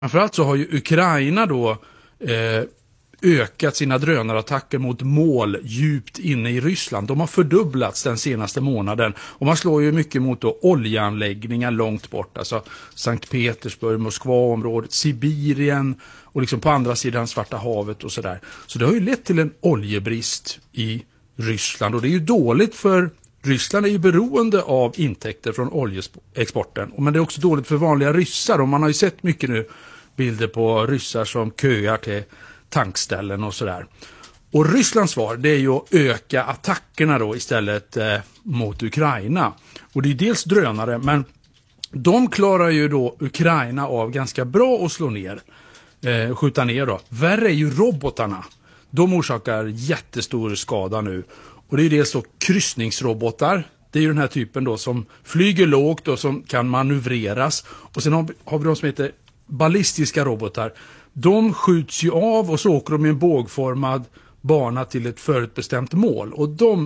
Framförallt så har ju Ukraina då ökat sina drönarattacker mot mål djupt inne i Ryssland. De har fördubblats den senaste månaden. Och man slår ju mycket mot då oljeanläggningar långt bort. Alltså Sankt Petersburg, Moskva-området, Sibirien och liksom på andra sidan Svarta havet och sådär. Så det har ju lett till en oljebrist i Ryssland. Och det är ju dåligt för Ryssland är ju beroende av intäkter från oljeexporten. Men det är också dåligt för vanliga ryssar. Och man har ju sett mycket nu bilder på ryssar som köar till tankställen och sådär. Och Rysslands svar, det är ju att öka attackerna då istället mot Ukraina. Och det är dels drönare, men de klarar ju då Ukraina av ganska bra att slå ner, skjuta ner då. Värre är ju robotarna. De orsakar jättestor skada nu. Och det är ju dels så kryssningsrobotar. Det är ju den här typen då som flyger lågt och som kan manövreras. Och sen har vi de som heter ballistiska robotar. De skjuts ju av och så åker de i en bågformad bana till ett förutbestämt mål. Och de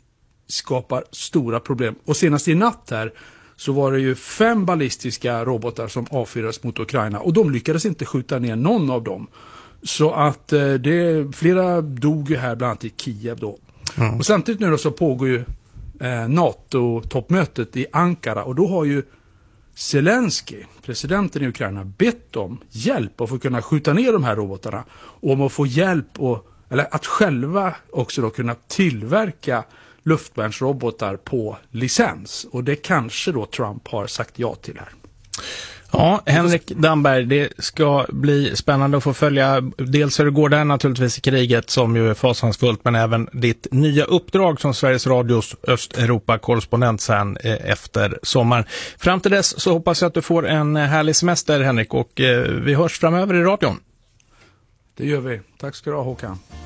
skapar stora problem. Och senast i natt här så var det ju 5 ballistiska robotar som avfyrades mot Ukraina. Och de lyckades inte skjuta ner någon av dem. Så att flera dog ju här bland annat i Kiev då. Mm. Och samtidigt nu då så pågår ju NATO-toppmötet i Ankara. Och då har ju Zelensky, presidenten i Ukraina, bett om hjälp att få kunna skjuta ner de här robotarna. Och om att få hjälp eller att själva också då kunna tillverka luftvärnsrobotar på licens. Och det kanske då Trump har sagt ja till här. Ja, Henrik Damberg, det ska bli spännande att få följa dels hur det går där naturligtvis i kriget som ju är fasansfullt, men även ditt nya uppdrag som Sveriges Radios Östeuropa-korrespondent sen efter sommaren. Fram till dess så hoppas jag att du får en härlig semester, Henrik, och vi hörs framöver i radion. Det gör vi. Tack ska du ha, Håkan.